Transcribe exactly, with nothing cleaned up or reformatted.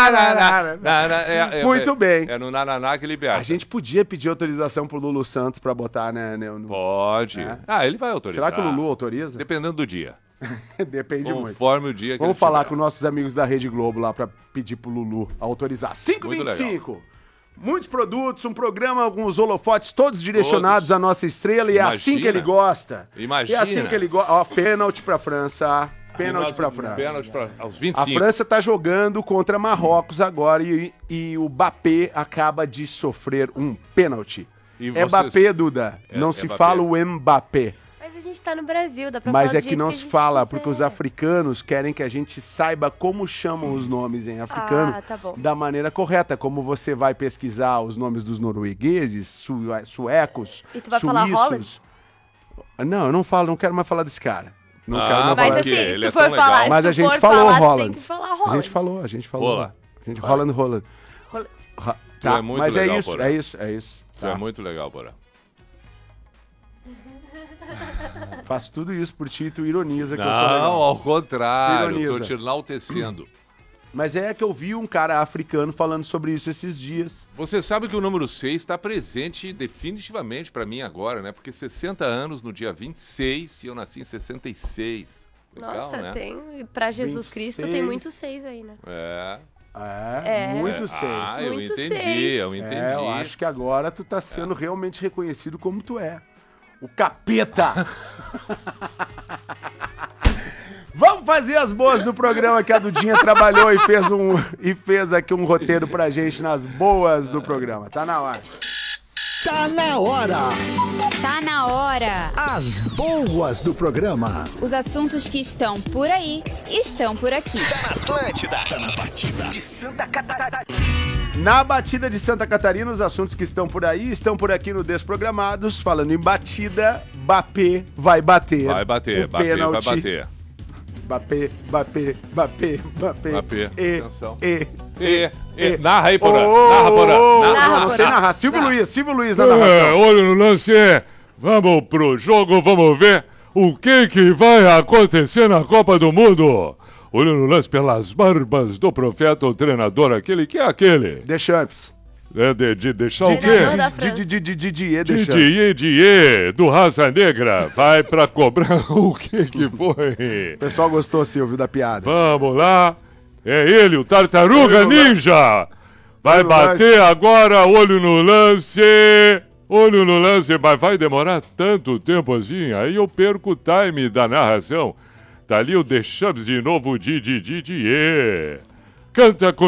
Muito bem. É no nananá que liberta. A gente podia pedir autorização pro Lulu Santos pra botar, né? No... Pode. É. Ah, ele vai autorizar. Será que o Lulu autoriza? Dependendo do dia. Depende Conforme muito. Conforme o dia que Vamos ele falar tiver. com nossos amigos da Rede Globo lá pra pedir pro Lulu autorizar. cinco e vinte e cinco. Muitos produtos, um programa com os holofotes todos direcionados todos. à nossa estrela e Imagina. é assim que ele gosta. Imagina. É assim que ele gosta. Ó, pênalti pra França. Pênalti pra França. Pênalti pra, aos vinte e cinco. A França tá jogando contra Marrocos agora e, e o Mbappé acaba de sofrer um pênalti. E é Mbappé, Duda. É, não é se Mbappé. fala o Mbappé. Mas a gente tá no Brasil, dá pra Mas falar é que não que se fala, quiser. porque os africanos querem que a gente saiba como chamam os nomes em africano ah, tá bom. da maneira correta. Como você vai pesquisar os nomes dos noruegueses, su suecos, E tu vai suíços. falar Holland? Não, eu não falo, não quero mais falar desse cara. Não ah, quero mais mas falar assim, ele se tu é for falar, se Mas tu a gente for falou falar, Holland. tem que falar Holland. A gente falou, a gente falou. Rola. A gente, Holland, Holland. Holland. Ha, tá, é muito mas legal, é isso, Porã. é isso, é isso. Tu Tá. é muito legal, Porã. Faço tudo isso por ti e tu ironiza que não, eu sou legal. ao contrário, Ironiza. tô te enaltecendo. Mas é que eu vi um cara africano falando sobre isso esses dias. Você sabe que o número seis está presente definitivamente para mim agora, né? Porque sessenta anos no dia vinte e seis e eu nasci em sessenta e seis. Legal, Nossa, né? tem. Pra Jesus vinte e seis. Cristo tem muito seis aí, né? É. É, É. muito É. seis. Ah, eu Muito entendi, seis. eu entendi. É, eu acho que agora tu tá sendo é. realmente reconhecido como tu é. O capeta! Vamos fazer as boas do programa que a Dudinha trabalhou e fez, um, e fez aqui um roteiro pra gente nas boas do programa. Tá na hora. Tá na hora! Tá na hora! As boas do programa. Os assuntos que estão por aí, estão por aqui. Tá na Atlântida. Tá na batida de Santa Catarina. Na batida de Santa Catarina, os assuntos que estão por aí estão por aqui no Desprogramados. Falando em batida, Mbappé vai bater. Vai bater, Mbappé vai bater. Mbappé, Mbappé, Mbappé, Mbappé. Mbappé, e, atenção. E, E, e, e. narra aí, Porã. Oh, narra, Porã. oh, Narra, não, não Porã. sei narrar. Silvio Luiz, Silvio Luiz na É, narração. olho no lance. Vamos pro jogo, vamos ver o que que vai acontecer na Copa do Mundo. Olho no lance pelas barbas do profeta, o treinador, aquele que é aquele. Deschamps. É de, de deixar o Treinador quê? da De- França. de- de- de- Didier Deschamps. Didier Didier, do Raça Negra, vai pra cobrar o que que foi. O pessoal gostou, Silvio, da piada. Vamos lá, é ele, o Tartaruga Olho no Ninja. Vai Olho no bater agora, olho no lance. Olho no lance, mas vai demorar tanto tempo assim, aí eu perco o time da narração. Tá ali o Deschamps de novo, Didi Didier. Canta com